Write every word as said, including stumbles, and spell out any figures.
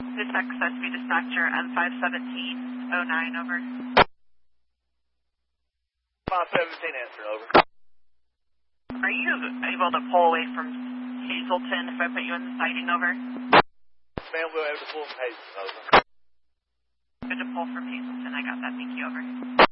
This access be dispatcher M five seventeen oh nine, over. five seventeen, answer, over. Are you able to pull away from Hazelton if I put you in the sighting, over? Ma'am, we'll have to pull from Hazelton, over. Good to pull from Hazelton, I got that, thank you, over.